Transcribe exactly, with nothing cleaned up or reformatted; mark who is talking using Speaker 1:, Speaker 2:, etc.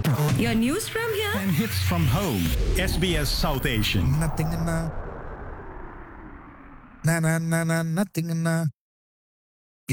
Speaker 1: Your news from here?
Speaker 2: And hits from home. S B S South Asian.
Speaker 3: Nothing na. Na na na na nothing na.